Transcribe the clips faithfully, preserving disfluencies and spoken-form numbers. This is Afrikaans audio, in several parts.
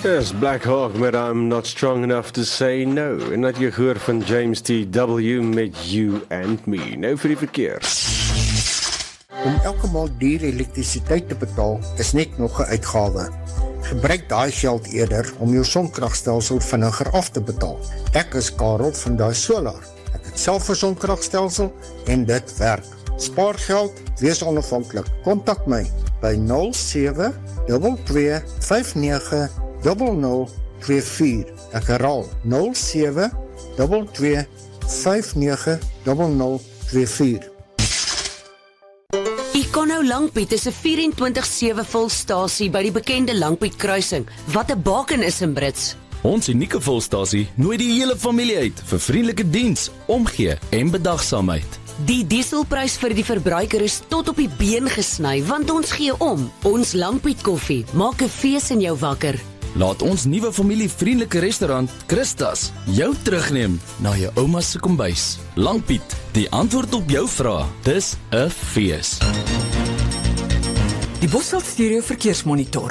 Yes, Black Hawk met I'm Not Strong Enough to Say No. En dat jy gehoor van James T W met You and Me. Nou vir die verkeer. Om elke maand duur elektrisiteit te betaal is net nog 'n uitgawe. Gebruik daai geld eerder om jou sonkragstelsel vinniger af te betaal. Ek is Karel van Daai Solar. Ek het self 'n sonkragstelsel en dit werk. Spaar geld, wees onafhanklik. Kontak my by nul sewe twee twee vyf nege nul nul twee vier. Ek herhaal nul sewe twee twee vyf nege nul nul twee vier. Econo Langpiet is 'n vyf-en-twintig sewe volstasie by die bekende Langpiet kruising, wat 'n baken is in Brits. Ons unieke volstasie nooi die hele familie uit vir vriendelike diens, omgee en bedagsaamheid. Die dieselprys vir die verbruiker is tot op die been gesny, want ons gee om. Ons Langpiet koffie maak 'n fees in jou wakker. Laat ons nuwe familievriendelike restaurant, Christas, jou terugneem na jou ouma se kombuis. Langpiet, die antwoord op jou vrae. Dis 'n fees. Die Bosveld Stereo Verkeersmonitor.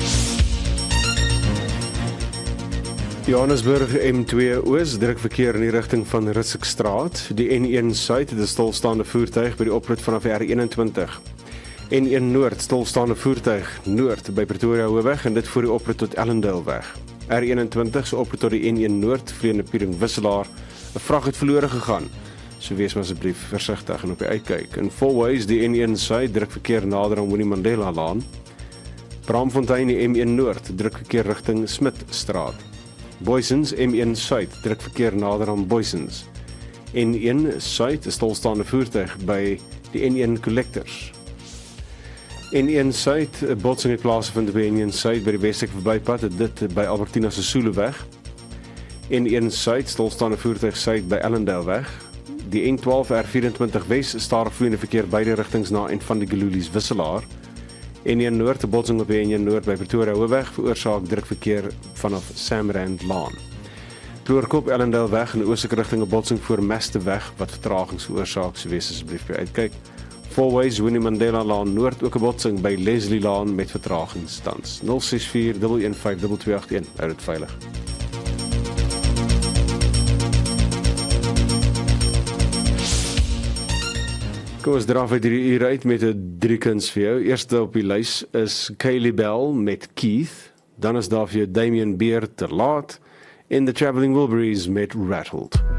Johannesburg M twee Oos, druk verkeer in die rigting van Ritsikstraat. Die N een Suid het 'n stilstaande voertuig by die oprit vanaf R eenentwintig. N een Noord, stilstaande voertuig Noord by Pretoria Hoofweg en dit voor die oprit tot Ellendale weg. R eenentwintig se oprit tot die N een Noord, Vreende Piering Wisselaar. 'n Vrag het verlore gegaan. So wees maar asseblief versigtig en op die uitkyk. In Fourways, die N een Suid, druk verkeer nader aan Winnie Mandela Laan. Braamfontein, die M een Noord, druk verkeer rigting Smitstraat. Boysens, M een Suid, druk verkeer nader aan Boysens. N een Suid, 'n stilstaande voertuig by die N een Collectors. N een Suid, 'n botsing het plaasgevind by N een Suid by die Westek verbypad, dit by Albertina se Soeleweg. N een Suid, stilstaande voertuig Suid by Ellendale weg. Die N twaalf R vyf-en-twintig Wes, stadig vloeiende verkeer beide rigtings na en van die Gelulies Wisselaar. N een Noord, 'n botsing op N een Noord by Pretoria Hoofweg, veroorsaak drukverkeer vanaf Samrand Laan. Kloorkop Ellendale weg in die oostelike rigting 'n botsing voor Meste weg wat vertragings veroorsaak, so wees asseblief by uitkyk. Fourways, Winnie Mandela Laan Noord, ook 'n botsing by Leslie Laan met vertragings tans. nul ses vier een een vyf twee twee agt een, hou dit veilig. Kom ons draf uit hierdie uur uit met 'n drie kuns vir jou. Eerste op die lys is Kaylee Bell met Keith. Dan is daar vir jou Damien Beer Te Laat en The Traveling Wilburys met Rattled.